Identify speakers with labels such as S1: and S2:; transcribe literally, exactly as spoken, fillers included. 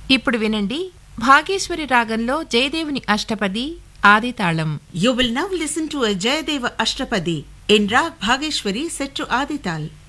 S1: ఇప్పుడు వినండి భాగేశ్వరి రాగంలో జయదేవుని అష్టపది ఆదితాళం.
S2: You will now listen to a Jayadeva Ashtapadi in Rag Bhageshwari set to Adital.